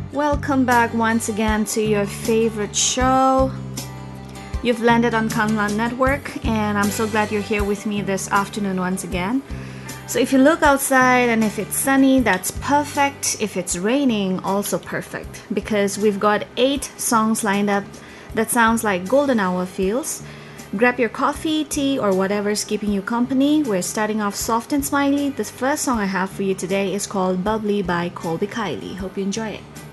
Welcome back once again to your favorite show. You've landed on Kanlan Network, and I'm so glad you're here with me this afternoon once again. So if you look outside and if it's sunny, that's perfect. If it's raining, also perfect, because we've got 8 songs lined up that sounds like golden hour feels. Grab your coffee, tea, or whatever's keeping you company. We're starting off soft and smiley. The first song I have for you today is called Bubbly by Colby Kylie. Hope you enjoy it.